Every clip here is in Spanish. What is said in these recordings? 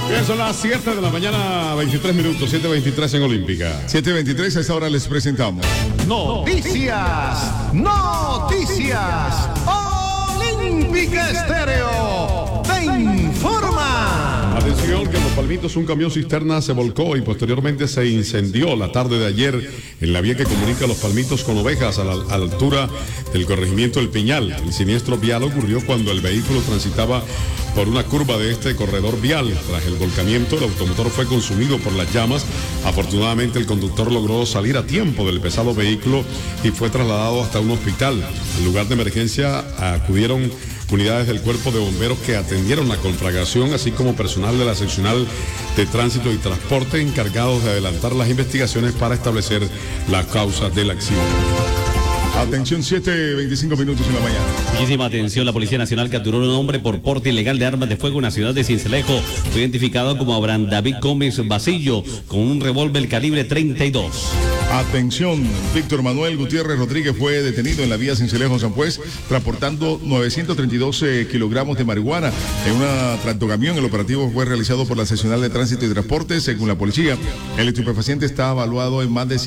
Bien, son las 7 de la mañana, 23 minutos, 7:23 en Olímpica. 7:23, a esta hora les presentamos. Noticias. Olímpica Estéreo te informa. Atención, que en Los Palmitos un camión cisterna se volcó y posteriormente se incendió la tarde de ayer en la vía que comunica Los Palmitos con Ovejas a la altura del corregimiento El Piñal. El siniestro vial ocurrió cuando el vehículo transitaba por una curva de este corredor vial. Tras el volcamiento, el automotor fue consumido por las llamas. Afortunadamente, el conductor logró salir a tiempo del pesado vehículo y fue trasladado hasta un hospital. Al lugar de emergencia acudieron unidades del Cuerpo de Bomberos que atendieron la conflagración, así como personal de la seccional de tránsito y transporte encargados de adelantar las investigaciones para establecer las causas del accidente. Atención, 7:25 minutos en la mañana. Muchísima atención, la Policía Nacional capturó a un hombre por porte ilegal de armas de fuego en la ciudad de Sincelejo. Fue identificado como Abraham David Gómez Basillo, con un revólver calibre 32. Atención, Víctor Manuel Gutiérrez Rodríguez fue detenido en la vía Sincelejo-San Juez, transportando 932 kilogramos de marihuana en una tractocamión. El operativo fue realizado por la seccional de tránsito y transporte. Según la policía, el estupefaciente está evaluado en más de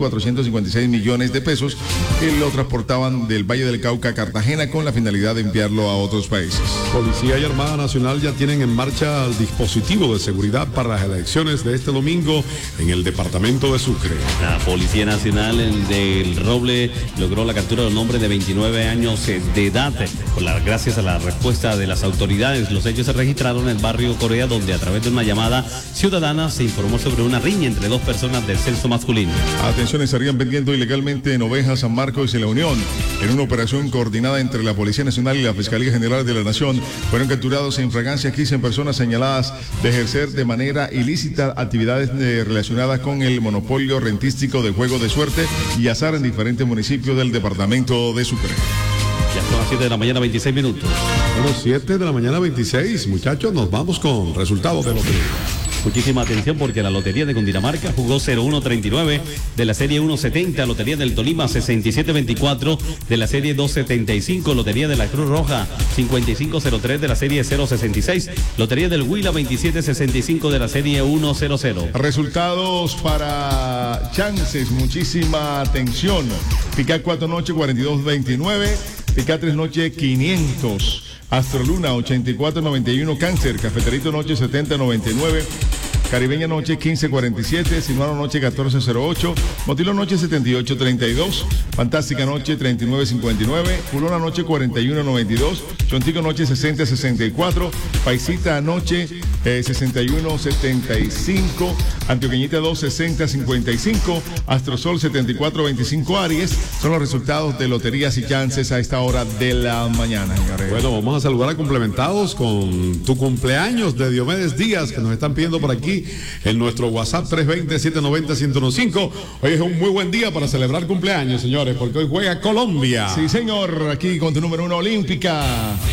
7.456 millones de pesos y lo transportaban del Valle del Cauca a Cartagena con la finalidad de enviarlo a otros países. Policía y Armada Nacional ya tienen en marcha el dispositivo de seguridad para las elecciones de este domingo en el departamento de Sucre. La Policía Nacional del Roble logró la captura de un hombre de 29 años de edad. Gracias a la respuesta de las autoridades, los hechos se registraron en el barrio Corea, donde a través de una llamada ciudadana se informó sobre una riña entre dos personas del sexo masculino. Atención, estarían vendiendo ilegalmente en Ovejas, San Marcos y La Unión. En una operación coordinada entre la Policía Nacional y la Fiscalía General de la Nación, fueron capturados en fragancia 15 personas señaladas de ejercer de manera ilícita actividades relacionadas con el monopolio rentístico de juego de suerte y azar en diferentes municipios del departamento de Sucre. Ya son las 7 de la mañana, 26 minutos. Bueno, 7 de la mañana, 26. Muchachos, nos vamos con resultados de lotería. Muchísima atención porque la Lotería de Cundinamarca jugó 0139 de la serie 170, Lotería del Tolima 6724 de la serie 275, Lotería de la Cruz Roja 5503 de la serie 066, Lotería del Huila 2765 de la serie 100. Resultados para chances, muchísima atención. Pica 4 noche 4229, Pica 3 noche 500. Astroluna 8491, Cáncer, Cafeterito noche 7099, Caribeña noche 1547, Sinuano noche 1408, Motilo noche 7832, Fantástica noche 3959, Fulona noche 4192, Chontico noche 6064, Paisita noche 6175, Antioqueñita 26055, Astrosol 7425, Aries. Son los resultados de loterías y chances a esta hora de la mañana. Bueno, vamos a saludar a complementados con tu cumpleaños de Diomedes Díaz, que nos están pidiendo por aquí en nuestro WhatsApp 320-790-1015. Hoy es un muy buen día para celebrar cumpleaños, señores, porque hoy juega Colombia. Sí, señor, aquí con tu número 1 olímpica.